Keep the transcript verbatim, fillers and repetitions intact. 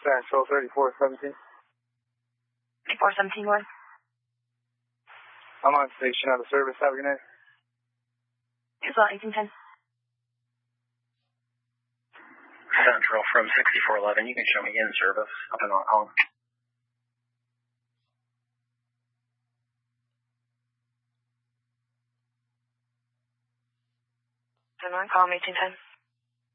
Central thirty-four seventeen. thirty-four seventeen, what? I'm on station out of service. Have a good night. As well, eighteen ten. Central from sixty-four eleven. You can show me in service up and on home. ten nine, call me eighteen ten.